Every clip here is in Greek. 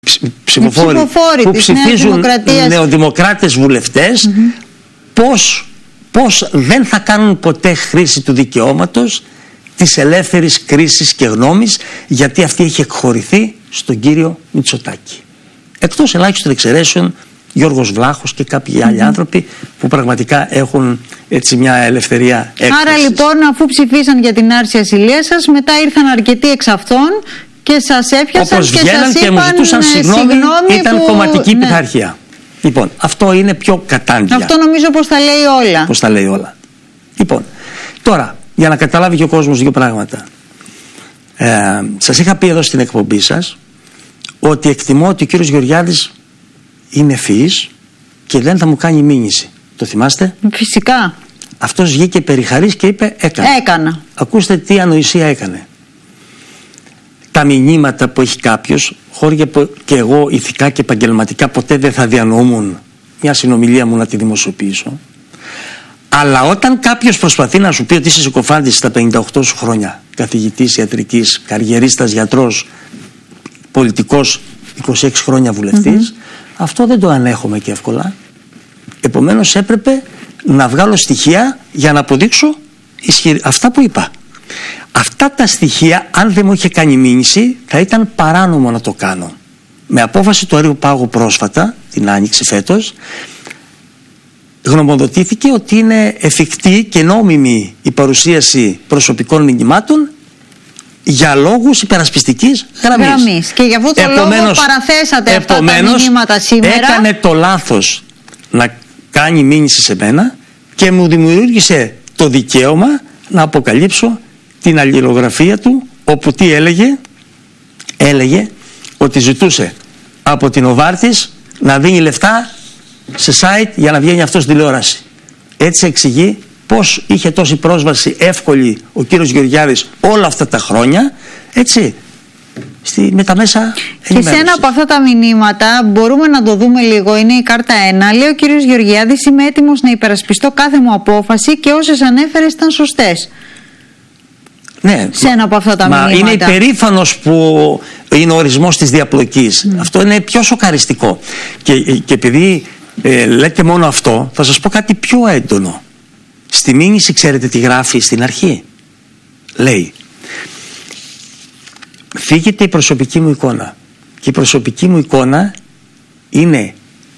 ψηφοφόροι που ψηφίζουν νεοδημοκράτες βουλευτές, πώς δεν θα κάνουν ποτέ χρήση του δικαιώματος της ελεύθερης κρίσης και γνώμης, γιατί αυτή έχει εκχωρηθεί στον κύριο Μητσοτάκη. Εκτός ελάχιστων εξαιρέσεων, Γιώργος Βλάχος και κάποιοι άλλοι άνθρωποι που πραγματικά έχουν έτσι μια ελευθερία έκφρασης. Άρα λοιπόν, αφού ψηφίσαν για την άρση ασυλίας σας, μετά ήρθαν αρκετοί εξ αυτών και σας έπιασαν όπως και σας και είπαν, μου ζητούσαν συγγνώμη, ήταν που... κομματική πειθαρχία. Λοιπόν, αυτό είναι πιο κατάντια. Αυτό νομίζω πως τα λέει όλα. Πως τα λέει όλα. Λοιπόν, τώρα, για να καταλάβει και ο κόσμος δύο πράγματα. Σας είχα πει εδώ στην εκπομπή σας ότι εκτιμώ ότι ο κύριος Γεωργιάδης είναι ευφυής και δεν θα μου κάνει μήνυση. Το θυμάστε? Φυσικά. Αυτός βγήκε περιχαρής και είπε έκανα. Ακούστε τι ανοησία έκανε. Τα μηνύματα που έχει κάποιος, χώρια που και εγώ ηθικά και επαγγελματικά ποτέ δεν θα διανοούμουν μια συνομιλία μου να τη δημοσιοποιήσω. Αλλά όταν κάποιος προσπαθεί να σου πει ότι είσαι συκοφάντης στα 58 σου χρόνια, καθηγητής ιατρικής, καριερίστας γιατρός, πολιτικός 26 χρόνια βουλευτής, αυτό δεν το ανέχομαι και εύκολα. Επομένως έπρεπε να βγάλω στοιχεία για να αποδείξω αυτά που είπα. Αυτά τα στοιχεία, αν δεν μου είχε κάνει μήνυση, θα ήταν παράνομο να το κάνω. Με απόφαση του Αριού Πάγου πρόσφατα, την Άνοιξη φέτος, γνωμοδοτήθηκε ότι είναι εφικτή και νόμιμη η παρουσίαση προσωπικών μηνυμάτων για λόγους υπερασπιστικής γραμμής. Και γι' αυτό το λόγο παραθέσατε αυτά τα μηνύματα σήμερα. Έκανε το λάθος να κάνει μήνυση σε μένα και μου δημιούργησε το δικαίωμα να αποκαλύψω την αλληλογραφία του, όπου τι έλεγε ότι ζητούσε από την Οβάρτης να δίνει λεφτά σε site για να βγαίνει αυτό στην τηλεόραση. Έτσι εξηγεί πώς είχε τόση πρόσβαση εύκολη ο κύριος Γεωργιάδης όλα αυτά τα χρόνια, έτσι, με τα μέσα ενημέρωσης. Και σε ένα από αυτά τα μηνύματα μπορούμε να το δούμε λίγο, είναι η κάρτα 1, λέει ο κύριος Γεωργιάδης: είμαι έτοιμος να υπερασπιστώ κάθε μου απόφαση και όσες ανέφερες ήταν σωστές. Ναι, σε ένα από αυτά τα μηνύματα. Είναι υπερήφανος που είναι ο ορισμός της διαπλοκής. Αυτό είναι πιο σοκαριστικό. Και επειδή λέτε μόνο αυτό, θα σας πω κάτι πιο έντονο. Στη μήνυση ξέρετε τι γράφει στην αρχή? Λέει: φύγεται η προσωπική μου εικόνα. Και η προσωπική μου εικόνα είναι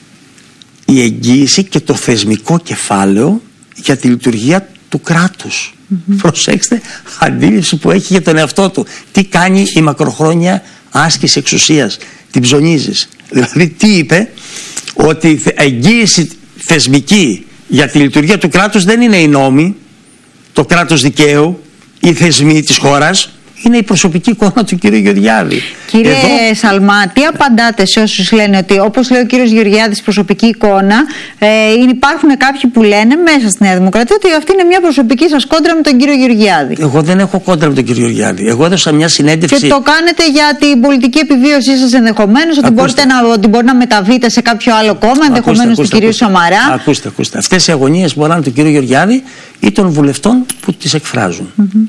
η εγγύηση και το θεσμικό κεφάλαιο για τη λειτουργία του κράτους. Προσέξτε, αντίληψη που έχει για τον εαυτό του. Τι κάνει η μακροχρόνια άσκηση εξουσίας? Την ψωνίζεις. Δηλαδή τι είπε? Ότι εγγύηση θεσμική για τη λειτουργία του κράτους δεν είναι οι νόμοι, το κράτος δικαίου, οι θεσμοί της χώρας. Είναι η προσωπική εικόνα του κύριου Γεωργιάδη. Κύριε Σαλμά, τι απαντάτε σε όσους λένε ότι, όπως λέει ο κύριος Γεωργιάδης, προσωπική εικόνα, υπάρχουν κάποιοι που λένε μέσα στη Νέα Δημοκρατία ότι αυτή είναι μια προσωπική σας κόντρα με τον κύριο Γεωργιάδη? Εγώ δεν έχω κόντρα με τον κύριο Γεωργιάδη. Εγώ έδωσα μια συνέντευξη. Και το κάνετε για την πολιτική επιβίωσή σας ενδεχομένως, ότι μπορεί να μεταβείτε σε κάποιο άλλο κόμμα, ενδεχομένως του κυρίου Σαμαρά. Ακούστε. Αυτές οι αγωνίες μπορεί να είναι του κύριου Γεωργιάδη ή των βουλευτών που τις εκφράζουν.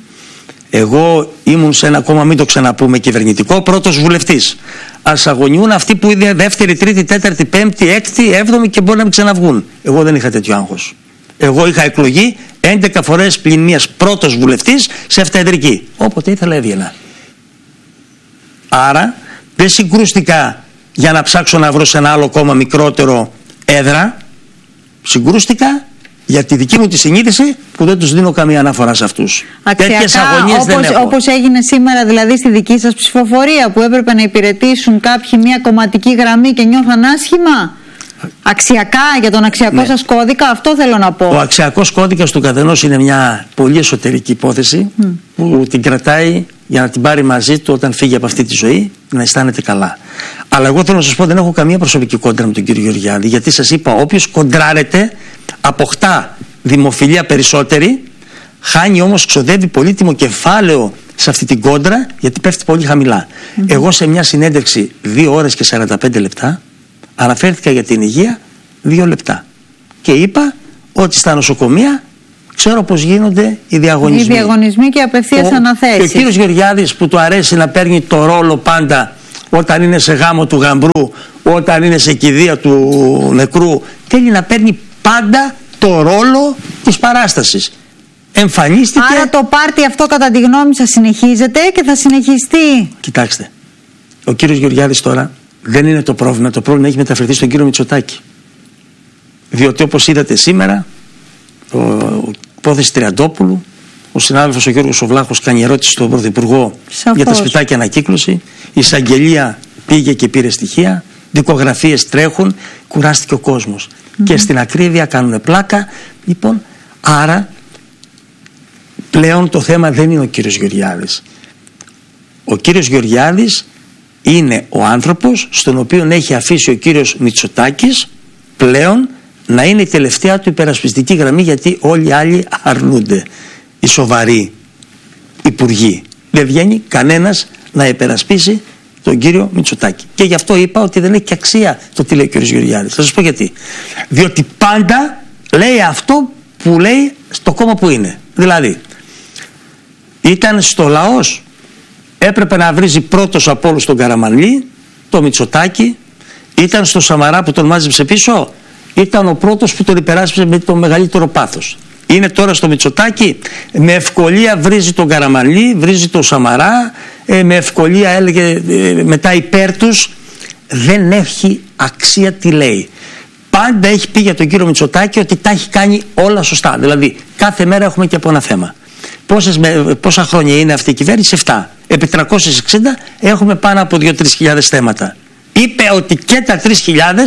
Εγώ ήμουν σε ένα κόμμα, μην το ξαναπούμε, κυβερνητικό, πρώτος βουλευτής. Ας αγωνιούν αυτοί που είναι δεύτερη, τρίτη, τέταρτη, πέμπτη, έκτη, έβδομη και μπορεί να μην ξαναβγούν. Εγώ δεν είχα τέτοιο άγχος. Εγώ είχα εκλογεί 11 φορές πλην μίας πρώτος βουλευτής σε εφταεδρική. Όποτε ήθελα έβγαινα. Άρα δεν συγκρούστηκα για να ψάξω να βρω σε ένα άλλο κόμμα μικρότερο έδρα. Συγκρούστηκα για τη δική μου τη συνείδηση που δεν τους δίνω καμία αναφορά σε αυτούς. Τέτοιες αγωνίες δεν έχω. Όπως έγινε σήμερα δηλαδή στη δική σας ψηφοφορία, που έπρεπε να υπηρετήσουν κάποιοι μια κομματική γραμμή και νιώθαν άσχημα. Αξιακά, για τον αξιακό σας κώδικα, αυτό θέλω να πω. Ο αξιακός κώδικας του καθενός είναι μια πολύ εσωτερική υπόθεση που την κρατάει για να την πάρει μαζί του όταν φύγει από αυτή τη ζωή, να αισθάνεται καλά. Αλλά εγώ θέλω να σας πω, δεν έχω καμία προσωπική κόντρα με τον κύριο Γεωργιάδη, γιατί σας είπα, όποιος κοντράρεται αποκτά δημοφιλία περισσότερη, χάνει όμως, ξοδεύει πολύτιμο κεφάλαιο σε αυτή την κόντρα, γιατί πέφτει πολύ χαμηλά. Εγώ σε μια συνέντευξη 2 ώρες και 45 λεπτά αναφέρθηκα για την υγεία 2 λεπτά και είπα ότι στα νοσοκομεία ξέρω πως γίνονται οι διαγωνισμοί. Οι διαγωνισμοί και απευθείας αναθέσεις. Και ο κύριος Γεωργιάδης, που του αρέσει να παίρνει το ρόλο πάντα όταν είναι σε γάμο του γαμπρού, όταν είναι σε κηδεία του νεκρού. Θέλει να παίρνει πάντα το ρόλο της παράστασης. Εμφανίστηκε. Άρα το πάρτι αυτό κατά τη γνώμη σας συνεχίζεται και θα συνεχιστεί. Κοιτάξτε, ο κύριος Γεωργιάδης τώρα δεν είναι το πρόβλημα. Το πρόβλημα έχει μεταφερθεί στον κύριο Μητσοτάκη. Διότι όπως είδατε σήμερα, η υπόθεση Τριαντόπουλου, ο συνάδελφος ο Γιώργος Βλάχος κάνει ερώτηση στον Πρωθυπουργό για τα σπιτάκια ανακύκλωση. Η εισαγγελία πήγε και πήρε στοιχεία. Δικογραφίες τρέχουν. Κουράστηκε ο κόσμος. Και στην ακρίβεια κάνουν πλάκα. Λοιπόν, άρα πλέον το θέμα δεν είναι ο κύριος Γεωργιάδης. Ο κύριος Γεωργιάδης είναι ο άνθρωπος στον οποίο έχει αφήσει ο κύριος Μητσοτάκης πλέον να είναι η τελευταία του υπερασπιστική γραμμή, γιατί όλοι οι άλλοι αρνούνται. Οι σοβαροί υπουργοί. Δεν βγαίνει κανένας να υπερασπίσει τον κύριο Μητσοτάκη. Και γι' αυτό είπα ότι δεν έχει και αξία το τι λέει ο κύριος Γεωργιάδης. Θα σας πω γιατί. Διότι πάντα λέει αυτό που λέει στο κόμμα που είναι. Δηλαδή, ήταν στο λαός, έπρεπε να βρίζει πρώτος από όλους τον Καραμανλή, το Μητσοτάκη. Ήταν στο Σαμαρά που τον μάζεψε πίσω, ήταν ο πρώτος που τον υπεράσπισε με το μεγαλύτερο πάθος. Είναι τώρα στο Μητσοτάκη, με ευκολία βρίζει τον Καραμανλή, βρίζει τον Σαμαρά, με ευκολία έλεγε μετά υπέρ τους. Δεν έχει αξία τι λέει. Πάντα έχει πει για τον κύριο Μητσοτάκη ότι τα έχει κάνει όλα σωστά. Δηλαδή κάθε μέρα έχουμε και από ένα θέμα. Πόσα χρόνια είναι αυτή η κυβέρνηση? 7. Επί 360 έχουμε πάνω από 2-3 χιλιάδες θέματα. Είπε ότι και τα 3.000,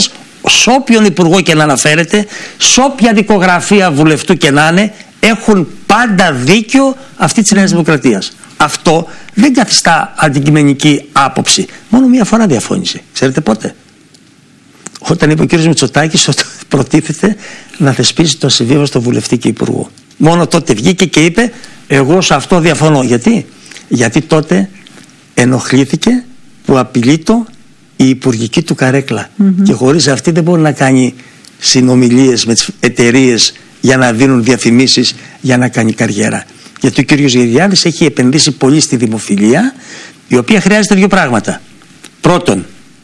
σ' όποιον υπουργό και να αναφέρεται, σ' όποια δικογραφία βουλευτού και να είναι, έχουν πάντα δίκιο αυτή της Νέας Δημοκρατίας. Αυτό δεν καθιστά αντικειμενική άποψη. Μόνο μία φορά διαφώνησε. Ξέρετε πότε? Όταν είπε ο κ. Μητσοτάκης ότι προτίθεται να θεσπίσει το ασυμβίβαστο βουλευτή και υπουργό. Μόνο τότε βγήκε και είπε, εγώ σε αυτό διαφωνώ. Γιατί τότε ενοχλήθηκε που απειλείτο η υπουργική του καρέκλα. Και χωρίς αυτή δεν μπορεί να κάνει συνομιλίες με τις εταιρείες για να δίνουν διαφημίσεις, για να κάνει καριέρα. Γιατί ο κ. Γεωργιάδης έχει επενδύσει πολύ στη δημοφιλία, η οποία χρειάζεται δύο πράγματα. Πρώτον,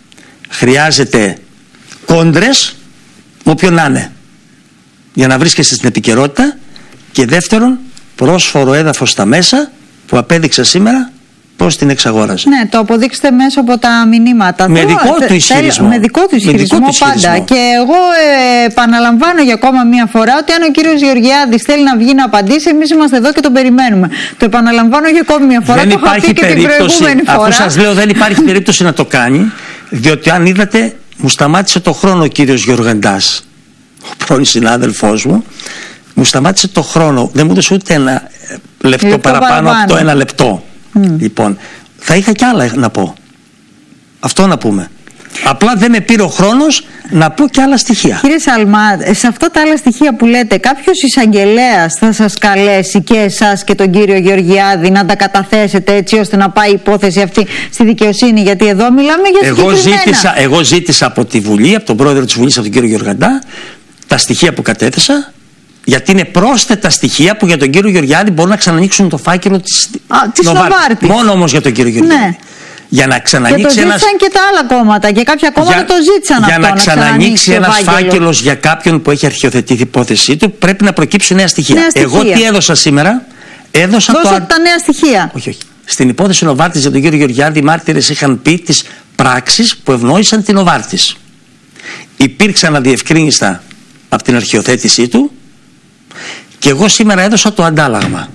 χρειάζεται κόντρες, όποιον να είναι, για να βρίσκεσαι στην επικαιρότητα. Και δεύτερον, πρόσφορο έδαφος στα μέσα, που απέδειξε σήμερα πώς την εξαγόραζε. Ναι, το αποδείξτε μέσα από τα μηνύματα. Με δικό του ισχυρισμό. Με δικό του ισχυρισμό πάντα. Και εγώ επαναλαμβάνω για ακόμα μία φορά ότι αν ο κύριος Γεωργιάδης θέλει να βγει να απαντήσει, εμείς είμαστε εδώ και τον περιμένουμε. Το επαναλαμβάνω για ακόμη μία φορά. Δεν υπάρχει περίπτωση, αφού σας λέω δεν υπάρχει περίπτωση να το κάνει, διότι αν είδατε, μου σταμάτησε το χρόνο ο κύριος Γεωργαντάς, ο πρώην συνάδελφός μου. Μου σταμάτησε το χρόνο, δεν μου έδωσε ούτε ένα λεπτό παραπάνω από το ένα λεπτό. Λοιπόν, θα είχα κι άλλα να πω. Αυτό να πούμε. Απλά δεν με πήρε ο χρόνος να πω κι άλλα στοιχεία. Κύριε Σαλμά, σε αυτά τα άλλα στοιχεία που λέτε, κάποιος εισαγγελέας θα σας καλέσει και εσάς και τον κύριο Γεωργιάδη να τα καταθέσετε έτσι ώστε να πάει η υπόθεση αυτή στη δικαιοσύνη? Γιατί εδώ μιλάμε για συγκεκριμένα. Εγώ ζήτησα από τη Βουλή, από τον πρόεδρο της Βουλής, από τον κύριο Γεωργαντά, τα στοιχεία που κατέθεσα. Γιατί είναι πρόσθετα στοιχεία που για τον κύριο Γεωργιάδη μπορούν να ξανανοίξουν το φάκελο της Νοβάρτης. Μόνο όμως για τον κύριο Γεωργιάδη. Ναι. Για να ξανανοίξει. Και το ζήτησαν και τα άλλα κόμματα. Και κάποια κόμματα το ζήτησαν για αυτό. Για να ξανανοίξει ένας φάκελος για κάποιον που έχει αρχιοθετηθεί η υπόθεσή του, πρέπει να προκύψουν νέα στοιχεία. Εγώ τι έδωσα σήμερα? Δώσατε τα νέα στοιχεία. Όχι. Στην υπόθεση Νοβάρτης για τον κύριο Γεωργιάδη, οι μάρτυρες είχαν πει τις πράξεις που ευνόησαν την Νοβάρτης. Υπήρξαν αδιευκρίνιστα από την αρχιοθέτησή του. Και εγώ σήμερα έδωσα το αντάλλαγμα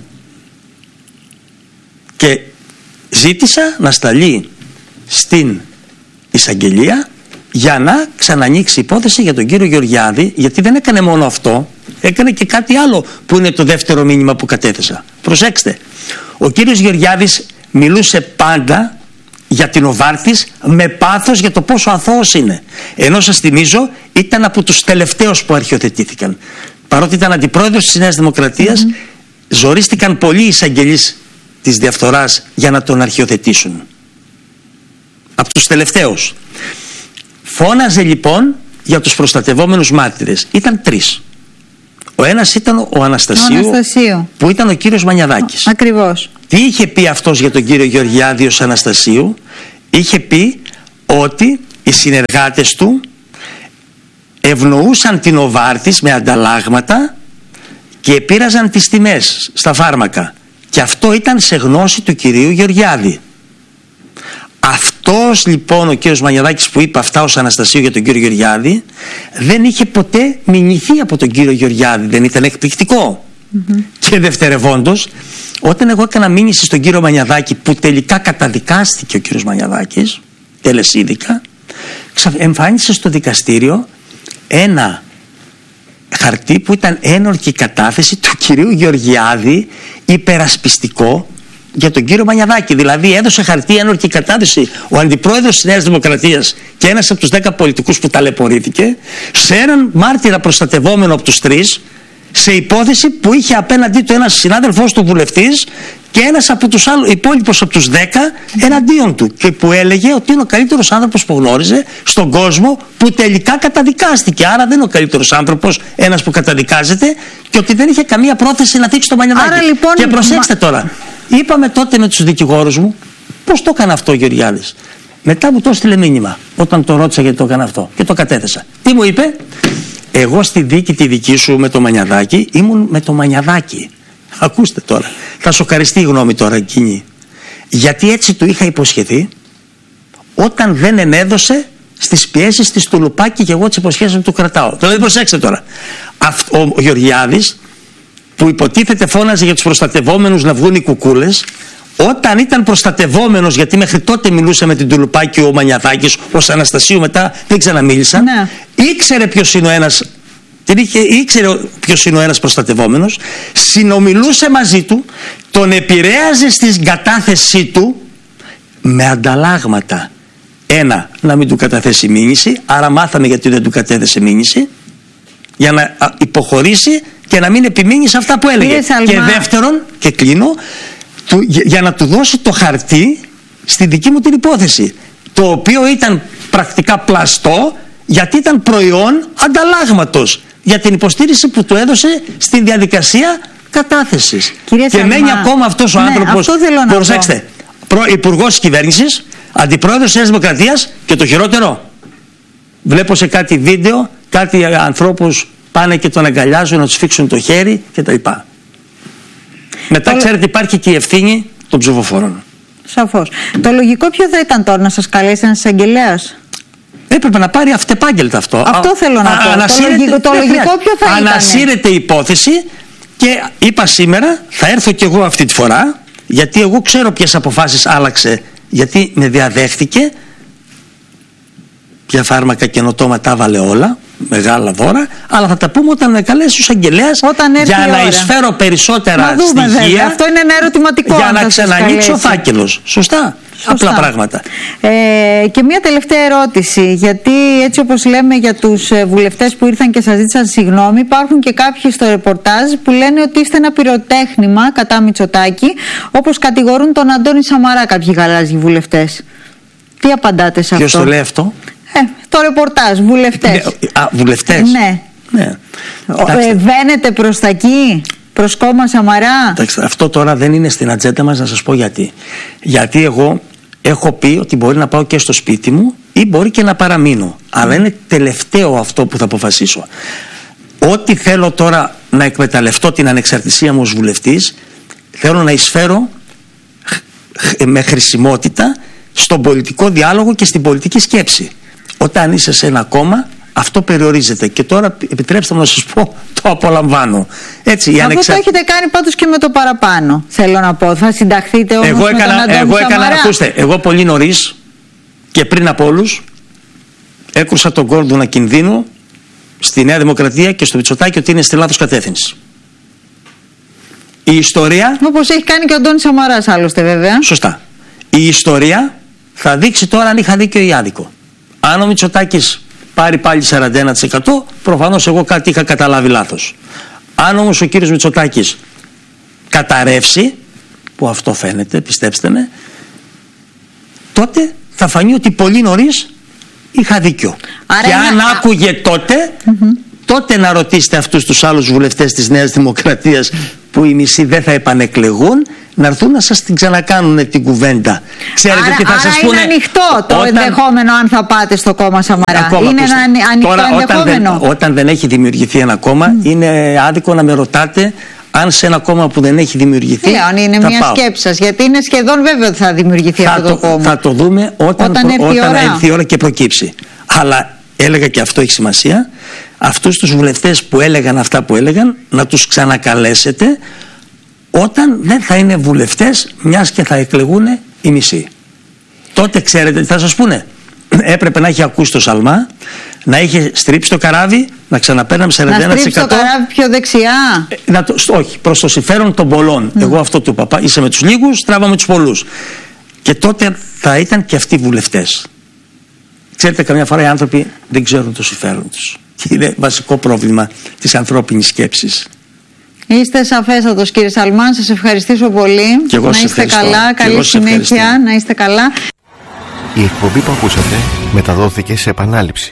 και ζήτησα να σταλεί στην εισαγγελία για να ξανανοίξει υπόθεση για τον κύριο Γεωργιάδη, γιατί δεν έκανε μόνο αυτό, έκανε και κάτι άλλο που είναι το δεύτερο μήνυμα που κατέθεσα. Προσέξτε, ο κύριος Γεωργιάδης μιλούσε πάντα για την Νοβάρτης με πάθος για το πόσο αθώος είναι, ενώ σας θυμίζω ήταν από τους τελευταίους που αρχιοθετήθηκαν. Παρότι ήταν αντιπρόεδρος της Νέας Δημοκρατίας, ζορίστηκαν πολλοί εισαγγελείς της διαφθοράς για να τον αρχιοθετήσουν. Από τους τελευταίους. Φώναζε λοιπόν για τους προστατευόμενους μάρτυρες. Ήταν τρεις. Ο ένας ήταν ο Αναστασίου, που ήταν ο κύριος Μανιαδάκης. Ακριβώς. Τι είχε πει αυτός για τον κύριο Γεωργιάδη ως Αναστασίου? Είχε πει ότι οι συνεργάτες του ευνοούσαν την Οβάρτης με ανταλλάγματα και πήραζαν τις τιμές στα φάρμακα. Και αυτό ήταν σε γνώση του κυρίου Γεωργιάδη. Αυτός λοιπόν ο κύριος Μανιαδάκης που είπε αυτά ως Αναστασίου για τον κύριο Γεωργιάδη δεν είχε ποτέ μηνυθεί από τον κύριο Γεωργιάδη. Δεν ήταν εκπληκτικό? Και δευτερευόντως, όταν εγώ έκανα μήνυση στον κύριο Μανιαδάκη, που τελικά καταδικάστηκε ο κύριος Μανιαδάκης τελεσίδικα, εμφάνισε στο δικαστήριο ένα χαρτί που ήταν ένορκη κατάθεση του κυρίου Γεωργιάδη, υπερασπιστικό για τον κύριο Μανιαδάκη. Δηλαδή έδωσε χαρτί ένορκη κατάθεση ο αντιπρόεδρος της Νέας Δημοκρατίας και ένας από τους 10 πολιτικούς που ταλαιπωρήθηκε σε έναν μάρτυρα προστατευόμενο από τους 3, σε υπόθεση που είχε απέναντί του ένας συνάδελφός του βουλευτής και ένας από τους υπόλοιπους από τους 10 εναντίον του, και που έλεγε ότι είναι ο καλύτερος άνθρωπος που γνώριζε στον κόσμο, που τελικά καταδικάστηκε. Άρα δεν είναι ο καλύτερος άνθρωπος ένας που καταδικάζεται, και ότι δεν είχε καμία πρόθεση να θίξει τον Μανιαδάκη. Λοιπόν, και προσέξτε τώρα, είπαμε τότε με τους δικηγόρους μου πώς το έκανε αυτό ο Γεωργιάδης. Μετά μου το έστειλε μήνυμα όταν το ρώτησα γιατί το έκανε αυτό και το κατέθεσα. Τι μου είπε? Εγώ στη δίκη τη δική σου με το Μανιαδάκη ήμουν με το Μανιαδάκη. Ακούστε τώρα, θα σοκαριστεί η γνώμη τώρα εκείνη. Γιατί έτσι του είχα υποσχεθεί όταν δεν ενέδωσε στις πιέσεις της του Λουπάκη, και εγώ τις υποσχέσεις του κρατάω. Δηλαδή προσέξτε τώρα, ο Γεωργιάδης που υποτίθεται φώναζε για τους προστατευόμενους να βγουν οι κουκούλες, όταν ήταν προστατευόμενος, γιατί μέχρι τότε μιλούσε με την Τουλουπάκη ο Μανιαδάκης, ως Αναστασίου μετά δεν ξαναμίλησαν, ναι. Ήξερε ποιος είναι ο ένας, ήξερε ποιος είναι ο ένας προστατευόμενος, συνομιλούσε μαζί του, τον επηρέαζε στην κατάθεσή του με ανταλλάγματα. Ένα, να μην του καταθέσει μήνυση, άρα μάθαμε γιατί δεν του κατέθεσε μήνυση, για να υποχωρήσει και να μην επιμείνει σε αυτά που έλεγε. Και δεύτερον, και κλείνω, για να του δώσει το χαρτί στη δική μου την υπόθεση, το οποίο ήταν πρακτικά πλαστό, γιατί ήταν προϊόν ανταλλάγματος για την υποστήριξη που του έδωσε στη διαδικασία κατάθεσης. Και μένει ακόμα αυτός ο άνθρωπος, προσέξτε, υπουργός της κυβέρνησης, αντιπρόεδρος της Νέας Δημοκρατίας, και το χειρότερο, βλέπω σε κάτι βίντεο κάτι ανθρώπους πάνε και τον αγκαλιάζουν να τους φίξουν το χέρι κτλ. Μετά ξέρετε υπάρχει και η ευθύνη των ψηφοφόρων. Σαφώς. Το λογικό ποιο θα ήταν τώρα, να σας καλέσει ένας εισαγγελέας? Έπρεπε να πάρει αυτεπάγγελτα αυτό. Αυτό θέλω να πω. Το λογικό ποιο θα ήταν? Ανασύρεται η υπόθεση, και είπα σήμερα θα έρθω κι εγώ αυτή τη φορά, γιατί εγώ ξέρω ποιες αποφάσεις άλλαξε, γιατί με διαδέχτηκε, ποια φάρμακα καινοτόμα τα έβαλε όλα, μεγάλα δώρα, αλλά θα τα πούμε όταν με καλέσει ο εισαγγελέας, για να εισφέρω περισσότερα στοιχεία. Βέβαια. Αυτό είναι ένα ερωτηματικό. Για να ξανανοίξει ο φάκελος. Σωστά. Απλά πράγματα. Και μια τελευταία ερώτηση, γιατί έτσι όπως λέμε για τους βουλευτές που ήρθαν και σας ζήτησαν συγγνώμη, υπάρχουν και κάποιοι στο ρεπορτάζ που λένε ότι είστε ένα πυροτέχνημα κατά Μητσοτάκη, όπως κατηγορούν τον Αντώνη Σαμαρά κάποιοι γαλάζιοι βουλευτές. Τι απαντάτε σε αυτό? Ποιος το λέει αυτό? Το ρεπορτάζ, βουλευτές. Βουλευτές. Ναι. Βαίνετε προς τα εκεί, προς κόμμα Σαμαρά? Αυτό τώρα δεν είναι στην ατζέντα μας, να σας πω γιατί. Γιατί εγώ έχω πει ότι μπορεί να πάω και στο σπίτι μου ή μπορεί και να παραμείνω. Αλλά είναι τελευταίο αυτό που θα αποφασίσω. Ό,τι θέλω τώρα να εκμεταλλευτώ την ανεξαρτησία μου ως βουλευτής, θέλω να εισφέρω με χρησιμότητα στον πολιτικό διάλογο και στην πολιτική σκέψη. Όταν είσαι σε ένα κόμμα, αυτό περιορίζεται. Και τώρα επιτρέψτε μου να σας πω, το απολαμβάνω. Έτσι, αυτό το έχετε κάνει πάντως και με το παραπάνω, θέλω να πω. Θα συνταχθείτε όμως με τον Αντώνη Σαμαρά? Ακούστε, εγώ πολύ νωρίς και πριν από όλους έκρουσα τον κόρδωνα κινδύνου στη Νέα Δημοκρατία και στο Μητσοτάκη ότι είναι στη λάθος κατεύθυνση. Η ιστορία... Όπως έχει κάνει και ο Αντώνης Σαμαράς άλλωστε, βέβαια. Σωστά. Η ιστορία θα δείξει τώρα αν είχα δίκιο ή άδικο. Αν ο Μητσοτάκης πάρει πάλι 41%, προφανώς εγώ κάτι είχα καταλάβει λάθος. Αν όμως ο κύριος Μητσοτάκης καταρρεύσει, που αυτό φαίνεται, πιστέψτε με, τότε θα φανεί ότι πολύ νωρίς είχα δίκιο. Άρα και αν άκουγε τότε, τότε να ρωτήσετε αυτούς τους άλλους βουλευτές της Νέας Δημοκρατίας, που οι μισοί δεν θα επανεκλεγούν, να έρθουν να σας την ξανακάνουν την κουβέντα. Ξέρετε τι θα σας πούνε. Είναι ανοιχτό το ενδεχόμενο αν θα πάτε στο κόμμα Σαμαρά. Είναι ένα ανοιχτό ενδεχόμενο. Όταν δεν έχει δημιουργηθεί ένα κόμμα, είναι άδικο να με ρωτάτε αν σε ένα κόμμα που δεν έχει δημιουργηθεί. Είναι μια σκέψη σας, γιατί είναι σχεδόν βέβαιο ότι θα δημιουργηθεί αυτό το κόμμα. Θα το δούμε όταν έρθει η ώρα και προκύψει. Αλλά έλεγα, και αυτό έχει σημασία, αυτούς τους βουλευτές που έλεγαν αυτά που έλεγαν, να τους ξανακαλέσετε όταν δεν θα είναι βουλευτές, μιας και θα εκλεγούν οι μισοί. Τότε ξέρετε τι θα σας πούνε. Έπρεπε να έχει ακούσει το Σαλμά, να είχε στρίψει το καράβι, να ξαναπέρναμε 41%. Να στρίψει το καράβι πιο δεξιά. Όχι, προς το συμφέρον των πολλών. Εγώ αυτό του είπα. Είσαι με τους λίγους, τράβαμε τους πολλούς. Και τότε θα ήταν και αυτοί βουλευτές. Ξέρετε, καμιά φορά οι άνθρωποι δεν ξέρουν το συμφέρον τους. Και είναι βασικό πρόβλημα της ανθρώπινης σκέψης. Είστε σαφέστατος, κύριε Σαλμάν, σας ευχαριστήσω πολύ. Και εγώ να είστε καλά, καλή συνέχεια, να είστε καλά. Η εκπομπή που ακούσατε μεταδόθηκε σε επανάληψη.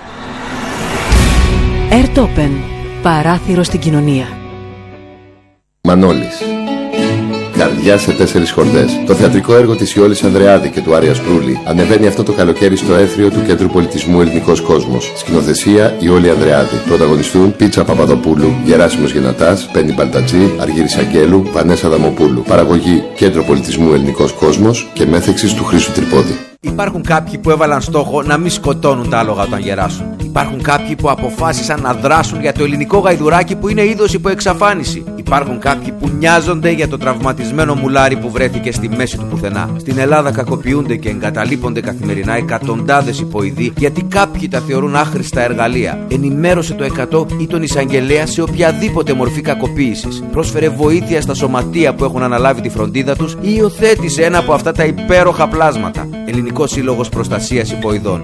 Airtopen, παράθυρο στην κοινωνία. Μανώλης. Καρδιά σε 4 χορδές. Το θεατρικό έργο της Ιόλης Ανδρεάδη και του Άρια Σπρούλη ανεβαίνει αυτό το καλοκαίρι στο αίθριο του Κέντρου Πολιτισμού Ελληνικός Κόσμος. Σκηνοθεσία Ιόλη Ανδρεάδη. Πρωταγωνιστούν Πίτσα Παπαδοπούλου, Γεράσιμος Γενατάς, Πέννη Μπαλτατζή, Αργύρης Αγγέλου, Βανέσα Δαμοπούλου. Παραγωγή Κέντρο Πολιτισμού Ελληνικός Κόσμος και μέθεξης του Χρήστου Τρυπόδη. Υπάρχουν κάποιοι που έβαλαν στόχο να μην σκοτώνουν τα άλογα όταν γεράσουν. Υπάρχουν κάποιοι που αποφάσισαν να δράσουν για το ελληνικό γαϊδουράκι που είναι είδος υπό εξαφάνιση. Υπάρχουν κάποιοι που νοιάζονται για το τραυματισμένο μουλάρι που βρέθηκε στη μέση του πουθενά. Στην Ελλάδα κακοποιούνται και εγκαταλείπονται καθημερινά εκατοντάδες υποειδοί γιατί κάποιοι τα θεωρούν άχρηστα εργαλεία. Ενημέρωσε το 100 ή τον εισαγγελέα σε οποιαδήποτε μορφή κακοποίησης. Πρόσφερε βοήθεια στα σωματεία που έχουν αναλάβει τη φροντίδα τους ή υιοθέτησε ένα από αυτά τα υπέροχα πλάσματα. Ελληνικός Σύλλογος Προστασίας Υποειδών.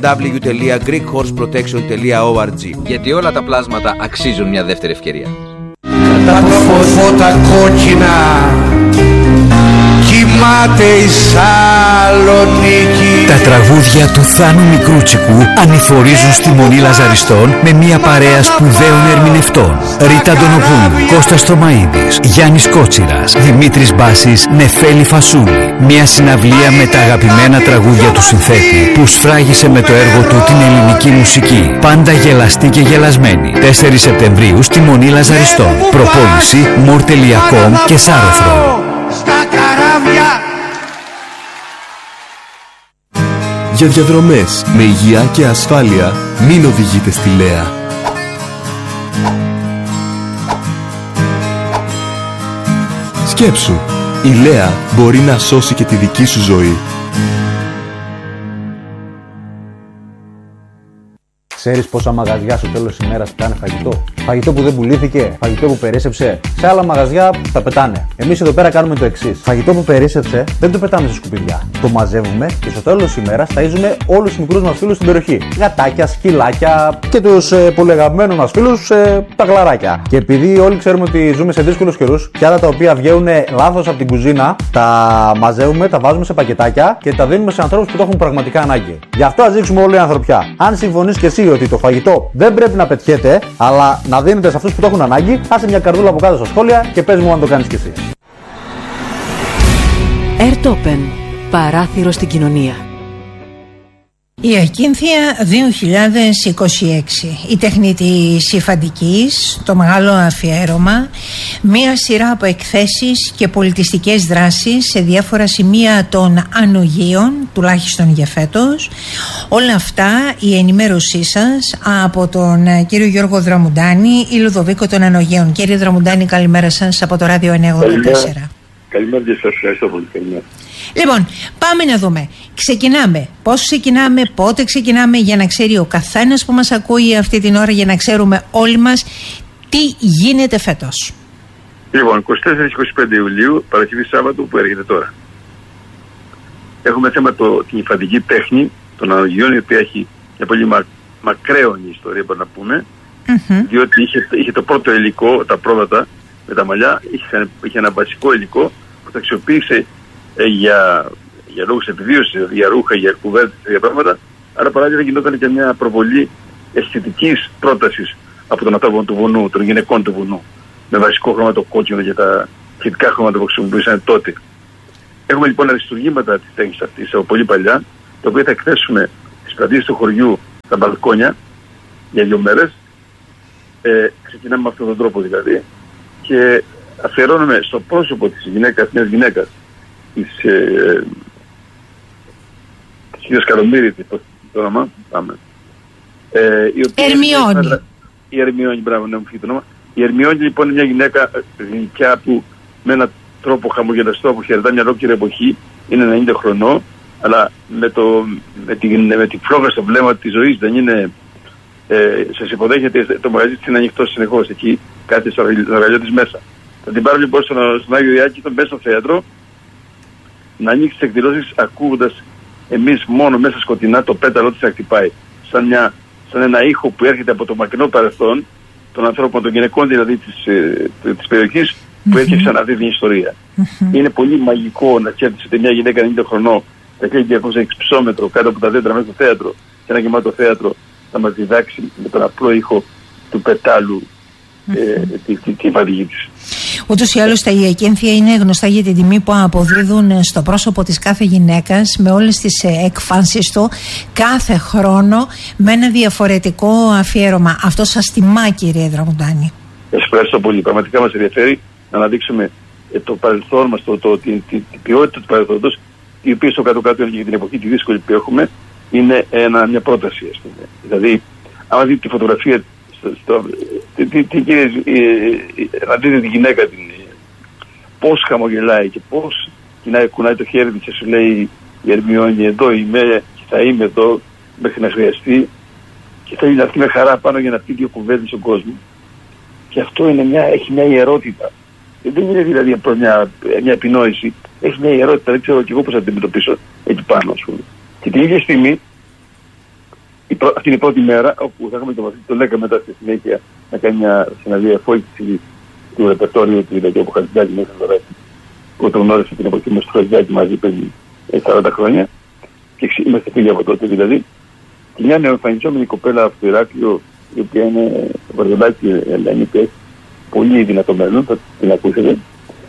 www.greekhorseprotection.org. Γιατί όλα τα πλάσματα αξίζουν μια δεύτερη ευκαιρία. Κατά το φώτα κόκκινα κοιμάται η Σαλονίκη. Τα τραγούδια του Θάνου Μικρούτσικου ανηφορίζουν στη Μονή Λαζαριστών με μια παρέα σπουδαίων ερμηνευτών. Ρίτα Αντωνοπούλου, Κώστας Τωμαΐδης, Γιάννης Κότσιρας, Δημήτρης Μπάσης, Νεφέλη Φασούλη. Μια συναυλία με τα αγαπημένα τραγούδια του συνθέτη που σφράγισε με το έργο του την ελληνική μουσική. Πάντα γελαστή και γελασμένη. 4 Σεπτεμβρίου στη Μονή Λαζαριστών. Προπόληση more.com και Σάρωθρο. Στα καράβια. Για διαδρομές με υγεία και ασφάλεια μην οδηγείτε στη Λέα. Σκέψου, η Λέα μπορεί να σώσει και τη δική σου ζωή. Ξέρεις πόσα μαγαζιά στο τέλος της ημέρας πετάνε φαγητό? Φαγητό που δεν πουλήθηκε, φαγητό που περίσσεψε. Σε άλλα μαγαζιά τα πετάνε. Εμείς εδώ πέρα κάνουμε το εξής. Φαγητό που περίσσεψε δεν το πετάμε σε σκουπιδιά. Το μαζεύουμε και στο τέλος της ημέρας ταΐζουμε όλους τους μικρούς μας φίλους στην περιοχή. Γατάκια, σκυλάκια και τους πολύ αγαπημένους μας φίλους τα γλαράκια. Και επειδή όλοι ξέρουμε ότι ζούμε σε δύσκολους καιρούς, πιάτα τα οποία βγαίνουν λάθος από την κουζίνα, τα μαζεύουμε, τα βάζουμε σε πακετάκια και τα δίνουμε σε ανθρώπους που το έχουν πραγματικά ανάγκη. Γι' αυτό ας δείξουμε όλη η ανθρωπιά. Αν συμφωνείς και εσύ ότι το φαγητό δεν πρέπει να πετιέται, αλλά να δίνεται σε αυτούς που το έχουν ανάγκη, άσε μια καρδούλα από κάτω στα σχόλια και πες μου αν το κάνεις κι εσύ. Airtopen, παράθυρο στην κοινωνία. Η Ακίνθια 2026, η τεχνητή υφαντικής, το μεγάλο αφιέρωμα, μία σειρά από εκθέσεις και πολιτιστικές δράσεις σε διάφορα σημεία των Ανογείων, τουλάχιστον για φέτος. Όλα αυτά η ενημέρωσή σας από τον κύριο Γιώργο Δραμουντάνη, η Λουδοβίκο των Ανογείων. Κύριε Δραμουντάνη, καλημέρα σας από το Ράδιο 984. Καλημέρα και σας ευχαριστώ πολύ. Καλημέρα. Λοιπόν, πάμε να δούμε. Ξεκινάμε. Πώς ξεκινάμε, πότε ξεκινάμε, για να ξέρει ο καθένας που μας ακούει αυτή την ώρα, για να ξέρουμε όλοι μας τι γίνεται φέτος. Λοιπόν, 24-25 Ιουλίου, Παρασκευή Σάββατο που έρχεται τώρα. Έχουμε θέμα την υφαντική τέχνη των Ανογείων, η οποία έχει μια πολύ μακραίωνη ιστορία, μπορούμε να πούμε, διότι είχε το πρώτο υλικό, τα πρόβατα με τα μαλλιά, είχε ένα βασικό υλικό που τα αξιοποίησε για λόγους επιβίωσης, για ρούχα, για κουβέρτες, για πράγματα. Άρα παράλληλα γινόταν και μια προβολή αισθητικής πρότασης από τον ανθρώπο του βουνού, των γυναικών του βουνού, με βασικό χρώμα το κόκκινο σχετικά χρώματα που χρησιμοποιούσαν τότε. Έχουμε λοιπόν αριστουργήματα της τέχνης αυτής από πολύ παλιά, τα οποία θα εκθέσουμε στις πλατείες του χωριού, στα μπαλκόνια, για 2 μέρες. Ξεκινάμε με αυτόν τον τρόπο δηλαδή. Και αφιερώνουμε στο πρόσωπο της μιας γυναίκας, της κυρίας Καλομύρη, το όνομα, πάμε. Ερμιόνη. Η Ερμιόνη, μπράβο, ναι, μου φύγει το όνομα. Η Ερμιόνη λοιπόν είναι μια γυναίκα γλυκιά που με έναν τρόπο χαμογελαστό που χαιρετά μια ολόκληρη εποχή, είναι 90 χρονών, αλλά με τη φλόγα στο βλέμμα της ζωής, δεν είναι. Σας υποδέχεται, το μαγαζί της είναι ανοιχτό συνεχώς, εκεί κάτι στο αργαλιό της μέσα. Θα την πάρω λοιπόν στον Άγιο Ιάκητο μέσα στο θέατρο, να ανοίξει τις εκδηλώσεις ακούγοντας εμείς μόνο μέσα σκοτεινά το πέταλο της να χτυπάει. Σαν ένα ήχο που έρχεται από το μακρινό παρελθόν των ανθρώπων, των γυναικών δηλαδή της περιοχής, που έρχεται ξαναδεί την ιστορία. Είναι πολύ μαγικό να ξέρεις ότι μια γυναίκα 90 χρονών θα κλείνει 206 ψώμετρο κάτω από τα δέντρα μέσα στο θέατρο, και ένα γεμάτο θέατρο θα μας διδάξει με τον απλό ήχο του πετάλου τη φαντική της. Ούτως ή άλλως τα Ιακίνθια είναι γνωστά για την τιμή που αποδίδουν στο πρόσωπο της κάθε γυναίκας, με όλες τις εκφάνσεις του, κάθε χρόνο με ένα διαφορετικό αφιέρωμα. Αυτό σας τιμά, κύριε Δραγουντάνη? Σας ευχαριστώ πολύ. Πραγματικά μας ενδιαφέρει να αναδείξουμε το παρελθόν μας, την ποιότητα του παρελθόντος, η οποία στο κάτω-κάτω για την εποχή τη δύσκολη που έχουμε είναι μια πρόταση, ας πούμε. Δηλαδή, άμα δείτε τη φωτογραφία, να δείτε τη γυναίκα πώς χαμογελάει και πώς κουνάει το χέρι της και σου λέει η Ερμιόνη, εδώ είμαι και θα είμαι εδώ μέχρι να χρειαστεί, και θέλει να έρθει με χαρά πάνω για να πει 2 κουβέντες στον κόσμο. Και αυτό έχει μια ιερότητα. Δεν είναι δηλαδή απλώς μια επινόηση, έχει μια ιερότητα, δεν ξέρω και εγώ πώς θα την αντιμετωπίσω εκεί πάνω, ας πούμε. Και την ίδια στιγμή, αυτή είναι η πρώτη μέρα όπου θα έχουμε τον Βασίλη τον Λέκα μετά στη συνέχεια να κάνει μια συναντία εφόληψη του ρεπερτόριου του Ιδαγιώπου από Χατζηδάκη μέσα στο Ρέτη, που τον γνώρισε την εποχή μας του Χατζηδάκη μαζί πριν 40 χρόνια, και είμαστε φίλοι από τότε δηλαδή. Και μια νεοεμφανιζόμενη κοπέλα από το Ηράκλειο, η οποία είναι το Βαρδολάκι Ελένη, που έχει πολύ δυνατό μέλλον, θα την ακούσετε.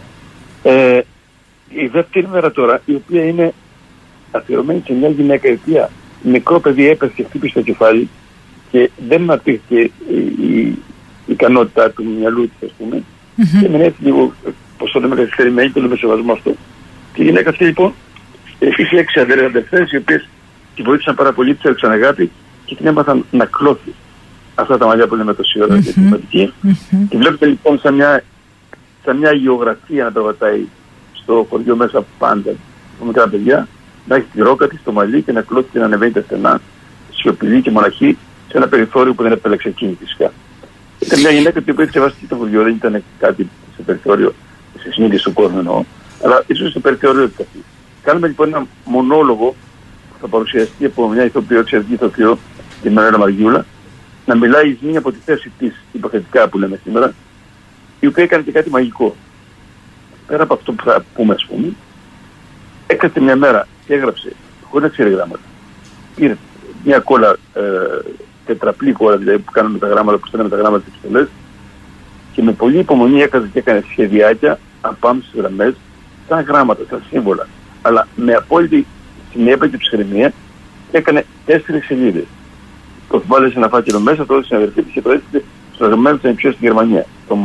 Η δεύτερη μέρα τώρα, η οποία είναι αφιερωμένη σε μια γυναίκα η οποία μικρό παιδί έπεσε και χτύπησε το κεφάλι και δεν απήχε η ικανότητά του μυαλού της, ας πούμε, και με έτσι λίγο, πώς το λέμε, καθυστερημένη, το λέμε σεβασμό αυτό. Και η γυναίκα αυτή λοιπόν είχε 6 αδερφές, οι οποίες τη βοήθησαν πάρα πολύ, της έδειξαν αγάπη και την έμαθαν να κλώθει αυτά τα μαλλιά που λέμε τόση ώρα και σημαντική. Τη βλέπετε λοιπόν σαν μια γεωγραφία να περπατάει στο χωριό μέσα πάντα από μικρά παιδιά, να έχει τη ρόκα της στο μαλλί και να κλώθει και να ανεβαίνει τα στενά, σιωπηλή και μοναχή, σε ένα περιθώριο που δεν επέλεξε εκείνη φυσικά. Ήταν μια γυναίκα που είχε σεβαστεί το χωριό, δεν ήταν κάτι σε περιθώριο, σε συνείδηση του κόσμου εννοώ, αλλά ίσως στο περιθώριο της αυτή. Κάνουμε λοιπόν ένα μονόλογο που θα παρουσιαστεί από μια ηθοποιό, εξαιρετική ηθοποιό, την Μανώλα Μαργιούλα, να μιλάει εις μία από τη θέση της, υποθετικά που λέμε σήμερα, η οποία έκανε και κάτι μαγικό. Πέρα από αυτό που θα πούμε, ας πούμε, έκατσε μια μέρα και έγραψε, χωρίς να ξέρει γράμματα. Πήρε μια κόλλα, τετραπλή κόλλα, δηλαδή που κάνουμε τα γράμματα, που στέλνουμε τα γράμματα της επιστολές, και με πολλή υπομονή έκατσε και έκανε σχεδιάκια απάνω στις γραμμές, σαν γράμματα, σαν σύμβολα. Αλλά με απόλυτη συνέπεια και ψυχραιμία έκανε 4 σελίδες. Το βάλε σε ένα φάκελο μέσα, το έδωσε στην αδερφή της και το έστειλε στο αγαπημένο της στη Γερμανία.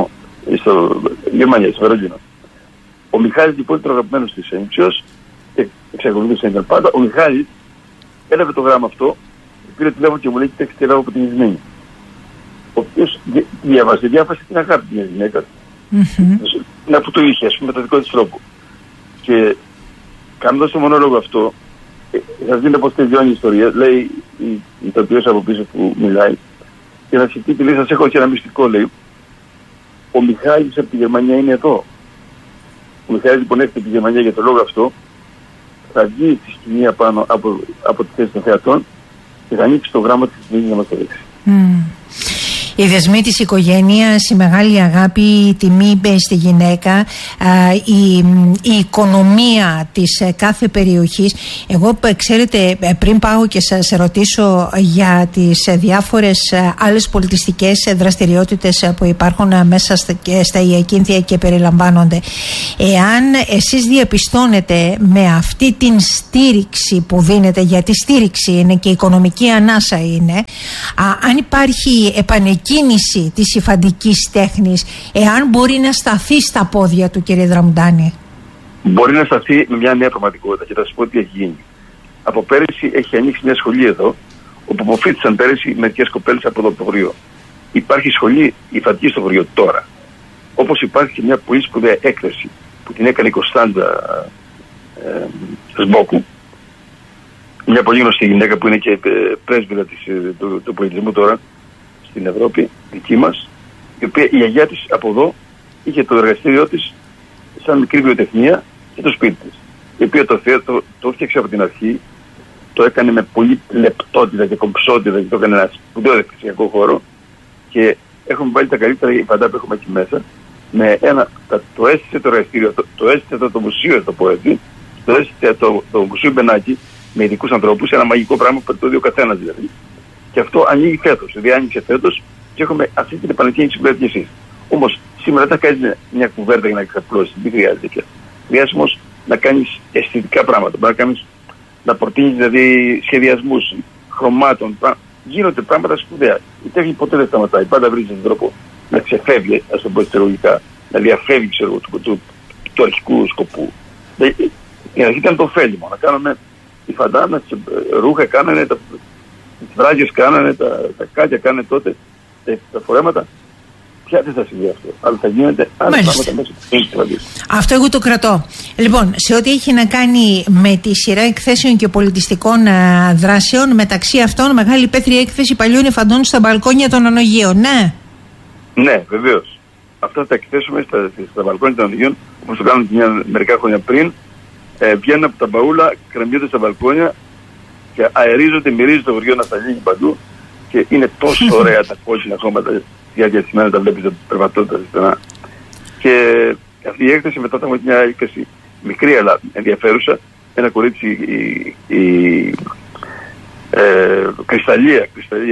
Στο Βερολίνο. Ο Μιχάλης λοιπόν ήταν ο αγαπημένος της Ενίψιος και εξακολουθούσε να ήταν πάντα. Ο Μιχάλης έλαβε το γράμμα αυτό, πήρε τηλέφωνο και μου λέει: κοιτάξτε, έλαβα από την Ισμήνη. Ο οποίος διάβασε την αγάπη μιας γυναίκας. Να που το είχε, ας πούμε, με το δικό της τρόπο. Και κάνοντας το μονόλογο αυτό, θα δείτε πώς τελειώνει η ιστορία. Λέει η ηθοποιός από πίσω που μιλάει, και να σκεφτεί και λέει: σας έχω και ένα μυστικό, λέει. Ο Μιχάλης από τη Γερμανία είναι εδώ. Ο Μιχάλης λοιπόν έρχεται από τη Γερμανία για το λόγο αυτό, θα βγει στη σκηνή απάνω από τη θέση των θεατών και θα ανοίξει το γράμμα της Ισμήνης να μας το δείξει. Οι δεσμοί της οικογένειας, η μεγάλη αγάπη, η τιμή στη γυναίκα, η οικονομία της κάθε περιοχής. Εγώ, ξέρετε, πριν πάω και σας ρωτήσω για τις διάφορες άλλες πολιτιστικές δραστηριότητες που υπάρχουν μέσα στα Ιακίνθια και περιλαμβάνονται, εάν εσείς διαπιστώνετε με αυτή την στήριξη που δίνετε, γιατί στήριξη είναι και οικονομική ανάσα είναι, αν υπάρχει επανεκκίνηση της υφαντικής τέχνης, εάν μπορεί να σταθεί στα πόδια του, κύριε Δραμουντάνη? Μπορεί να σταθεί με μια νέα πραγματικότητα και θα σας πω τι έχει γίνει. Από πέρυσι έχει ανοίξει μια σχολή εδώ, όπου αποφύτησαν πέρυσι μερικές κοπέλες από το χωριό. Υπάρχει σχολή υφαντική στο χωριό τώρα. Όπως υπάρχει και μια πολύ σπουδαία έκθεση που την έκανε η Κωνσταντζα Σμπόκου, μια πολύ γνωστή γυναίκα που είναι και πρέσβυρα του πολιτισμού τώρα στην Ευρώπη, δική μας, η οποία η γιαγιά της από εδώ είχε το εργαστήριό της σαν μικρή βιοτεχνία και το σπίτι της, η οποία το έφτιαξε από την αρχή, το έκανε με πολύ λεπτότητα και κομψότητα και το έκανε ένα σπουδαίο εκκλησιακό χώρο και έχουμε βάλει τα καλύτερα υφαντά που έχουμε εκεί μέσα, με το έστησε το εργαστήριο, το έστησε το μουσείο, το πω έτσι, το έστησε το μουσείο Μπενάκη με ειδικούς ανθρώπους, ένα μαγικό πράγμα που το δει ο καθένας δηλαδή. Και αυτό ανοίγει φέτος, δηλαδή άνοιξε φέτος και έχουμε αυτή την επανεκκίνηση που λέτε εσείς. Όμως σήμερα δεν θα κάνεις μια κουβέρτα για να εξαπλώσεις, δεν χρειάζεται πια. Χρειάζεται όμως να κάνεις αισθητικά πράγματα, να προτείνεις δηλαδή σχεδιασμούς, χρωμάτων, γίνονται πράγματα σπουδαία. Η τέχνη ποτέ δεν σταματάει, πάντα βρίσκει τον τρόπο να ξεφεύγει, ας το πω εισαγωγικά, να διαφεύγει του αρχικού σκοπού. Η αρχή ήταν το ωφέλιμο, να κάνουμε οι φαντάνα, ρούχα κάνανε, τις βράγες κάνανε, τα κάκια κάνανε τότε, τα φορέματα. Πια δεν θα συμβεί αυτό, αλλά θα γίνεται άλλα πράγματα μέσα στην tradition. Αυτό εγώ το κρατώ. Λοιπόν, σε ό,τι έχει να κάνει με τη σειρά εκθέσεων και πολιτιστικών δράσεων, μεταξύ αυτών μεγάλη υπαίθρια έκθεση παλιών υφαντών στα μπαλκόνια των Ανογείων, ναι. Ναι, βεβαίως. Αυτά θα εκθέσουμε στα μπαλκόνια των Ανογείων, όπως το κάνουμε μερικά χρόνια πριν. Βγαίνουν από τα μπαούλα, κρεμιούνται στα μπαλκόνια και αερίζονται, μυρίζει το χωριό να τα λύγει παντού και είναι τόσο ωραία τα κόκκινα χώματα διάρκεια της μέρας, τα βλέπεις περπατώντας στενά. Και αυτή η έκθεση μετά θα έχουμε μια έκθεση μικρή αλλά ενδιαφέρουσα, ένα κορίτσι, η Κρυσταλλία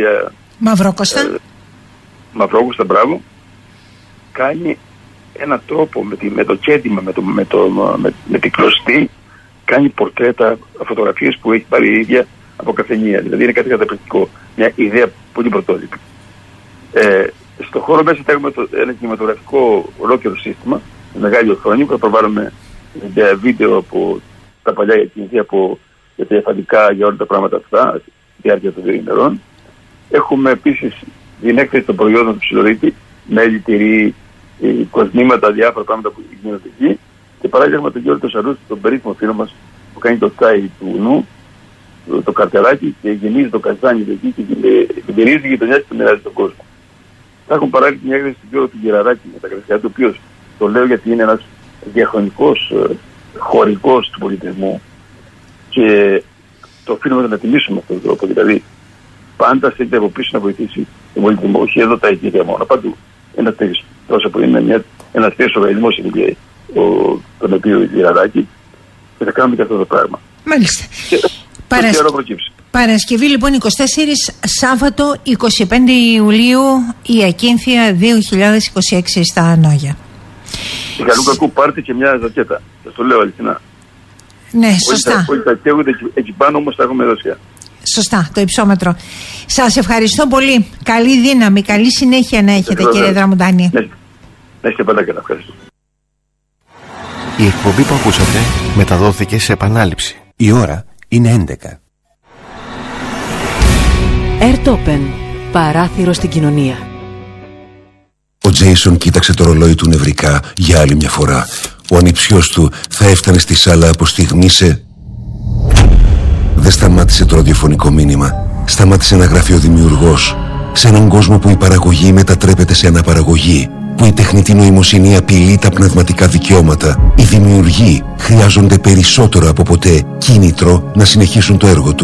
Μαυρόκοστα, μπράβο, κάνει ένα τρόπο με το κέντημα, με την κλωστή, κάνει πορτρέτα, φωτογραφίες που έχει πάρει η ίδια από καφενεία. Δηλαδή είναι κάτι καταπληκτικό, μια ιδέα πολύ πρωτότυπη. Στο χώρο μέσα θα έχουμε ένα κινηματογραφικό ολόκληρο σύστημα, μεγάλη οθόνη που θα προβάλλουμε βίντεο από τα παλιά Ιακίνθια, για τα εφαντικά, για όλα τα πράγματα αυτά, διάρκεια των 2 ημερών. Έχουμε επίσης την έκθεση των προϊόντων του Ψιλορίτη, μέλι, τυρί, κοσμήματα, διάφορα πράγματα που γίνονται εκεί. Και παράλληλα έχουμε τον Γιώργο Σαρούς, τον περίφημο φίλο μας που κάνει το τσάι του νου, το καρτεράκι και γεμίζει το καζάνι εκεί και γυρίζει τη γειτονιά και μοιράζει τον κόσμο. Θα έχουν παράλληλα μια έκθεση του Γιώργου του Γεραράκη με τα γραφεία του, ο οποίος το λέω γιατί είναι ένας διαχρονικός χωρικός του πολιτισμού και το οφείλουμε να τιμήσουμε αυτόν τον τρόπο. Δηλαδή, πάντα στέλνεται από πίσω να βοηθήσει τον πολιτισμό, όχι εδώ τα Ιακίνθια μόνο, παντού. Ένα τέτοιο πρόσωπο είναι ένα τέτοιο οργανισμό είναι τον οποίο Γεραράκη και θα κάνουμε και αυτό το πράγμα. Μάλιστα. Παρασκευή λοιπόν 24, Σάββατο 25 Ιουλίου, η Ακίνθια 2026 στα Ανόγια. Η καλού κακού πάρτε και μια ζακέτα, σας το λέω αληθινά. Ναι, σωστά. Όλοι τα καίγονται εκεί πάνω, όμως τα έχουμε δώσει. Σωστά, το υψόμετρο. Σας ευχαριστώ πολύ. Καλή δύναμη, καλή συνέχεια να έχετε, κύριε Δραμουντάνη. Να είστε πάντα καλά, ευχαριστώ. Η εκπομπή που ακούσατε μεταδόθηκε σε επανάληψη. Η ώρα είναι 11. Ερτόπεν, παράθυρο στην κοινωνία. Ο Τζέισον κοίταξε το ρολόι του νευρικά για άλλη μια φορά. Ο ανιψιός του θα έφτανε στη σάλα από στιγμή σε... Δεν σταμάτησε το ραδιοφωνικό μήνυμα. Σταμάτησε να γράφει ο δημιουργός. Σε έναν κόσμο που η παραγωγή μετατρέπεται σε αναπαραγωγή, που η τεχνητή νοημοσύνη απειλεί τα πνευματικά δικαιώματα, οι δημιουργοί χρειάζονται περισσότερο από ποτέ κίνητρο να συνεχίσουν το έργο τους.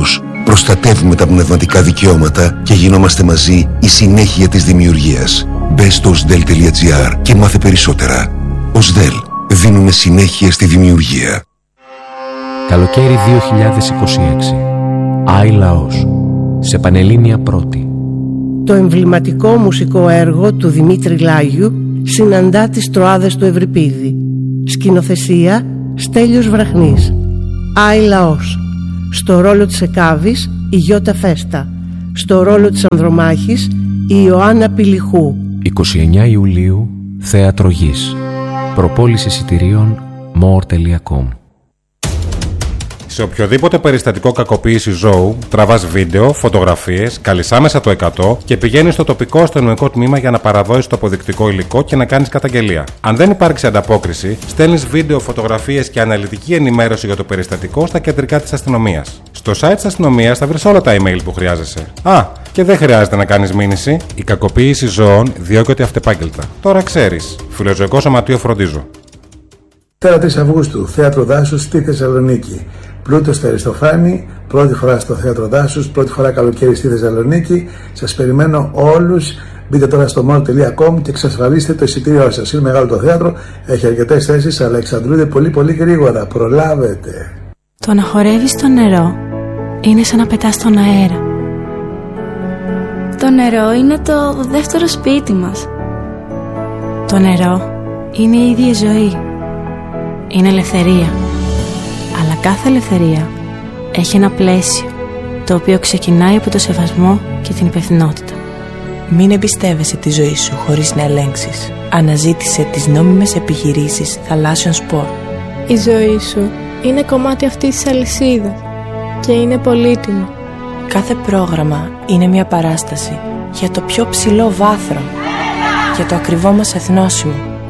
Προστατεύουμε τα πνευματικά δικαιώματα και γινόμαστε μαζί η συνέχεια της δημιουργίας. Μπες στο osdel.gr και μάθε περισσότερα. Osdel. Δίνουμε συνέχεια στη δημιουργία. Καλοκαίρι 2026. Άι Λαός. Σε Πανελλήνια Πρώτη. Το εμβληματικό μουσικό έργο του Δημήτρη Λάγιου συναντά τις Τροάδες του Ευρυπίδη. Σκηνοθεσία Στέλιος Βραχνής. Άι Λαός. Στο ρόλο της Εκάβης η Γιώτα Φέστα. Στο ρόλο της Ανδρομάχης η Ιωάννα Πηλιχού. 29 Ιουλίου, Θέατρο Γης. Προπόληση εισιτηρίων more.com. Σε οποιοδήποτε περιστατικό κακοποίηση ζώου, τραβάς βίντεο, φωτογραφίες, καλείς άμεσα το 100 και πηγαίνεις στο τοπικό αστυνομικό τμήμα για να παραδώσεις το αποδεικτικό υλικό και να κάνεις καταγγελία. Αν δεν υπάρξει ανταπόκριση, στέλνεις βίντεο, φωτογραφίες και αναλυτική ενημέρωση για το περιστατικό στα κεντρικά της αστυνομίας. Στο site της αστυνομίας θα βρεις όλα τα email που χρειάζεσαι. Και δεν χρειάζεται να κάνεις μήνυση. Η κακοποίηση ζώων διώκεται αυτεπάγγελτα. Τώρα ξέρεις. Φιλοζωικό Σωματείο Φροντίζω. 4 Αυγούστου, Θέατρο Δάσους στη Θεσσαλονίκη. Πλούτος στο Αριστοφάνη, πρώτη φορά στο Θέατρο Δάσους, πρώτη φορά καλοκαίρι στη Θεσσαλονίκη. Σας περιμένω όλους. Μπείτε τώρα στο mall.com και εξασφαλίστε το εισιτήριό σας. Είναι μεγάλο το θέατρο, έχει αρκετές θέσεις, αλλά εξαντλούνται πολύ γρήγορα. Προλάβετε. Το να χορεύεις στο νερό είναι σαν να πετάς στον αέρα. Το νερό είναι το δεύτερο σπίτι μας. Το νερό είναι η ίδια ζωή. Είναι ελευθερία. Αλλά κάθε ελευθερία έχει ένα πλαίσιο, το οποίο ξεκινάει από το σεβασμό και την υπευθυνότητα. Μην εμπιστεύεσαι τη ζωή σου χωρίς να ελέγξεις. Αναζήτησε τις νόμιμες επιχειρήσεις θαλάσσιων σπορ. Η ζωή σου είναι κομμάτι αυτής της αλυσίδας και είναι πολύτιμο. Κάθε πρόγραμμα είναι μια παράσταση για το πιο ψηλό βάθρο, για το ακριβό μας εθνόσημο.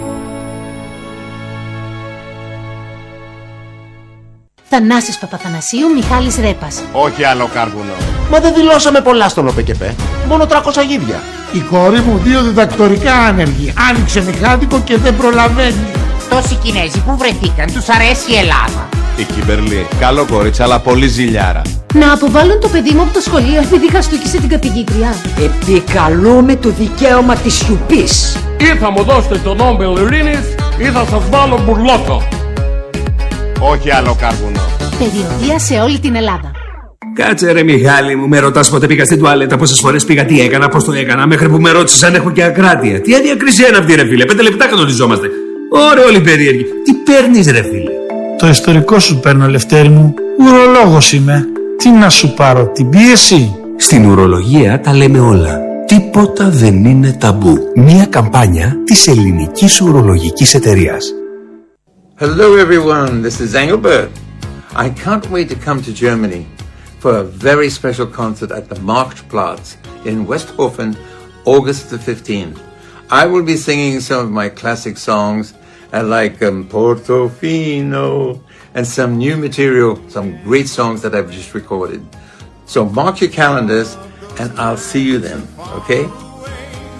Θανάσης Παπαθανασίου, Μιχάλης Ρέπας. Όχι άλλο κάρβουνο. Μα δεν δηλώσαμε πολλά στον ΟΠΕΚΕΠΕ. Μόνο 300 γίδια. Η κόρη μου 2 διδακτορικά άνεργη. Άνοιξε μηχάδικο και δεν προλαβαίνει. Τόσοι Κινέζοι που βρεθήκαν, τους αρέσει η Ελλάδα. Η Κιμπερλή, καλό κορίτσι, αλλά πολύ ζηλιάρα. Να αποβάλουν το παιδί μου από το σχολείο επειδή χαστούκισε την καθηγήτρια. Επικαλούμε το δικαίωμα της σιωπής. Ή θα μου δώσετε το Νόμπελ Ειρήνης ή θα σας βάλω μπουρλόκο. Όχι άλλο κάρβουνο. Περιοδεία σε όλη την Ελλάδα. Κάτσε ρε Μιχάλη μου, με ρωτάς πότε πήγα στην τουαλέτα, πόσες φορές πήγα, τι έκανα, πώς το έκανα, μέχρι που με ρώτησες αν έχω και ακράτεια. Τι αδιακρισία είναι αυτή ρε φίλε, 5 λεπτά κανονιζόμαστε. Ωραία όλοι περίεργοι. Τι παίρνεις ρε φίλε? Το ιστορικό σου παίρνω Λευτέρη μου, ουρολόγος είμαι. Τι να σου πάρω, την πίεση? Στην ουρολογία τα λέμε όλα. Τίποτα δεν είναι ταμπού. Μια καμπάνια της Ελληνικής Ουρολογικής Εταιρείας. Hello everyone, this is Engelbert. I can't wait to come to Germany for a very special concert at the Marktplatz in Westhofen, August the 15th. I will be singing some of my classic songs like Portofino and some new material, some great songs that I've just recorded. So mark your calendars and I'll see you then, okay?